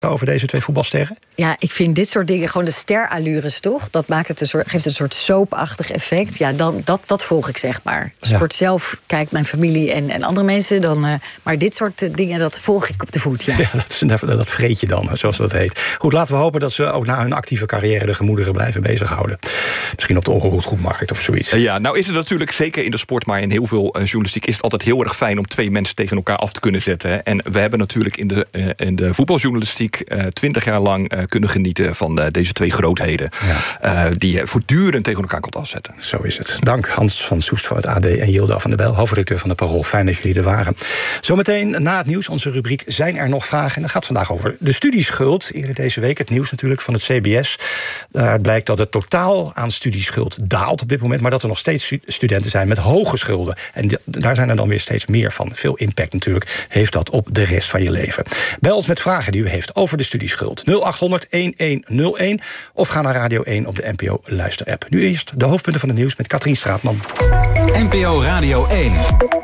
over deze twee voetbalsterren? Ja, ik vind dit soort dingen, gewoon de sterallures toch? Dat maakt het geeft een soort soapachtig effect. Ja, dat volg ik zeg maar. Sport zelf kijkt mijn familie en andere mensen dan. Maar dit soort dingen, dat volg ik op de voet. Ja, dat vreet je dan, zoals dat heet. Goed, laten we hopen dat ze ook na hun actieve carrière de gemoederen blijven bezighouden. Misschien op de onroerendgoedmarkt of zoiets. Ja, nou is het natuurlijk zeker in de sport, maar in heel veel journalistiek is het altijd heel erg fijn om twee mensen tegen elkaar af te kunnen zetten. En we hebben natuurlijk in de voetbaljournalistiek 20 jaar lang kunnen genieten van deze twee grootheden. Ja. Die je voortdurend tegen elkaar kunt afzetten. Zo is het. Dank Hans van Soest van het AD en Yilda van der Bijl, hoofdredacteur van de Parool. Fijn dat jullie er waren. Zometeen na het nieuws, onze rubriek Zijn er nog vragen? En dat gaat vandaag over de studieschuld. Eerder deze week het nieuws natuurlijk van het CBS. Daar blijkt dat het totaal aan studieschuld daalt op dit moment, maar dat er nog steeds studenten zijn met hoge schulden. En daar zijn er dan weer steeds meer van. Veel impact natuurlijk heeft dat op de rest van je leven. Bel ons met vragen die u heeft over de studieschuld. 0800-1101 of ga naar Radio 1 op de NPO Luisterapp. Nu eerst de hoofdpunten van het nieuws met Katrien Straatman. NPO Radio 1.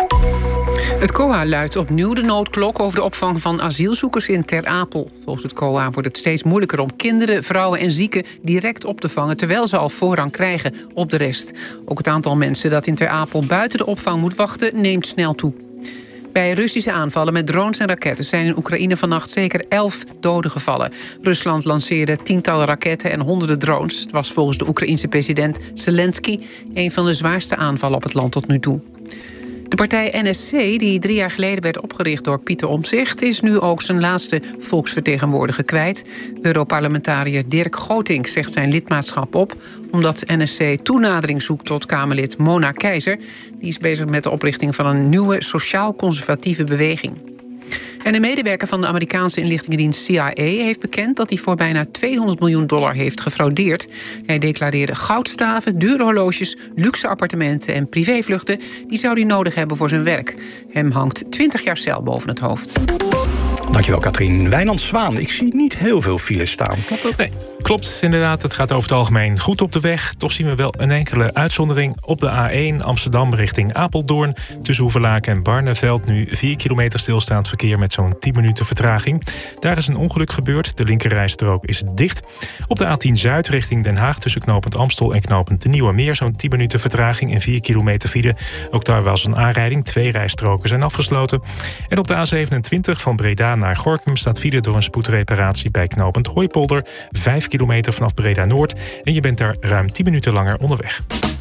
Het COA luidt opnieuw de noodklok over de opvang van asielzoekers in Ter Apel. Volgens het COA wordt het steeds moeilijker om kinderen, vrouwen en zieken direct op te vangen, terwijl ze al voorrang krijgen op de rest. Ook het aantal mensen dat in Ter Apel buiten de opvang moet wachten neemt snel toe. Bij Russische aanvallen met drones en raketten zijn in Oekraïne vannacht zeker 11 doden gevallen. Rusland lanceerde tientallen raketten en honderden drones. Het was volgens de Oekraïense president Zelensky een van de zwaarste aanvallen op het land tot nu toe. De partij NSC, die 3 jaar geleden werd opgericht door Pieter Omtzigt, is nu ook zijn laatste volksvertegenwoordiger kwijt. Europarlementariër Dirk Gotink zegt zijn lidmaatschap op, omdat NSC toenadering zoekt tot Kamerlid Mona Keizer. Die is bezig met de oprichting van een nieuwe sociaal-conservatieve beweging. En een medewerker van de Amerikaanse inlichtingendienst CIA heeft bekend dat hij voor bijna $200 miljoen heeft gefraudeerd. Hij declareerde goudstaven, dure horloges, luxe appartementen en privévluchten. Die zou hij nodig hebben voor zijn werk. Hem hangt 20 jaar cel boven het hoofd. Dankjewel, Katrien. Wijnand Zwaan, ik zie niet heel veel files staan. Klopt dat? Nee, klopt inderdaad. Het gaat over het algemeen goed op de weg. Toch zien we wel een enkele uitzondering. Op de A1 Amsterdam richting Apeldoorn. Tussen Hoevelaken en Barneveld nu 4 kilometer stilstaand verkeer met zo'n 10 minuten vertraging. Daar is een ongeluk gebeurd. De linkerrijstrook is dicht. Op de A10 Zuid richting Den Haag tussen knooppunt Amstel en knooppunt de Nieuwe Meer zo'n 10 minuten vertraging en 4 kilometer file. Ook daar was een aanrijding. 2 rijstroken zijn afgesloten. En op de A27 van Breda naar Gorinchem staat file door een spoedreparatie bij knooppunt Hooipolder. 5 kilometer vanaf Breda Noord. En je bent daar ruim 10 minuten langer onderweg.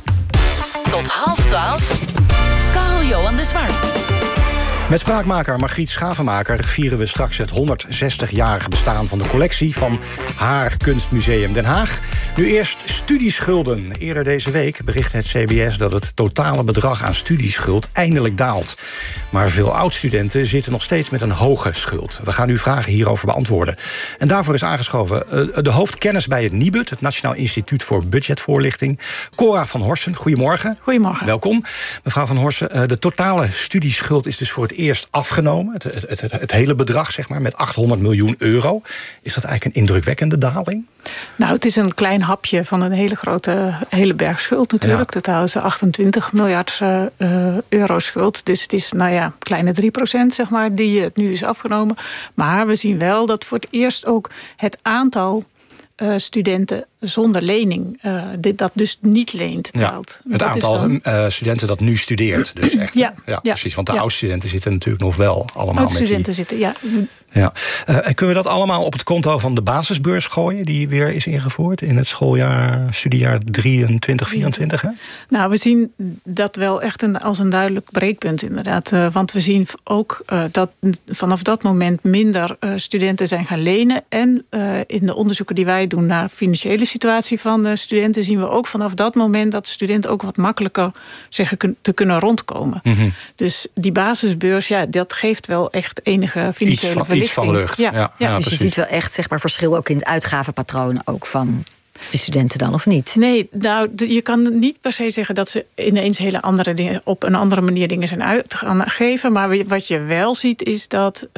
Tot 11:30. Karel-Johan de Zwart. Met spraakmaker Margriet Schavenmaker vieren we straks het 160-jarige bestaan van de collectie van haar Kunstmuseum Den Haag. Nu eerst studieschulden. Eerder deze week berichtte het CBS dat het totale bedrag aan studieschuld eindelijk daalt. Maar veel oud-studenten zitten nog steeds met een hoge schuld. We gaan uw vragen hierover beantwoorden. En daarvoor is aangeschoven de hoofdkennis bij het NIBUD, het Nationaal Instituut voor Budgetvoorlichting, Cora van Horsen. Goedemorgen. Goedemorgen. Welkom. Mevrouw van Horsen, de totale studieschuld is dus voor het eerst afgenomen. Het hele bedrag, zeg maar, met €800 miljoen. Is dat eigenlijk een indrukwekkende daling? Nou, het is een klein hapje van een hele berg schuld natuurlijk. Ja. Totaal is 28 miljard euro schuld. Dus het is, kleine 3% zeg maar, die het nu is afgenomen. Maar we zien wel dat voor het eerst ook het aantal studenten zonder lening, dat dus niet leent, daalt. Ja, het aantal studenten dat nu studeert. Dus echt, ja, precies. Want de oud-studenten zitten natuurlijk nog wel allemaal oud-studenten zitten, ja. Ja. Kunnen we dat allemaal op het konto van de basisbeurs gooien, die weer is ingevoerd in het studiejaar 23-24? Hè? Nou, we zien dat wel echt als een duidelijk breekpunt inderdaad. Want we zien ook dat vanaf dat moment minder studenten zijn gaan lenen. En in de onderzoeken die wij doen naar financiële situatie van studenten zien we ook vanaf dat moment dat studenten ook wat makkelijker te kunnen rondkomen. Mm-hmm. Dus die basisbeurs, dat geeft wel echt enige financiële verlichting. Iets van lucht. Ja, dus je ziet wel echt zeg maar, verschil ook in het uitgavenpatroon ook van de studenten dan, of niet? Nee, nou, je kan niet per se zeggen dat ze ineens hele andere dingen op een andere manier dingen zijn uitgegeven. Maar wat je wel ziet is dat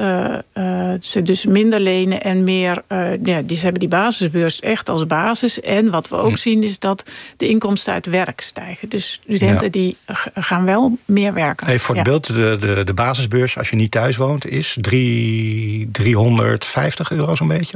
ze dus minder lenen en meer. Ze hebben die basisbeurs echt als basis. En wat we ook zien is dat de inkomsten uit werk stijgen. Dus studenten die gaan wel meer werken. Even voor het beeld, de basisbeurs als je niet thuis woont is €350 zo'n beetje.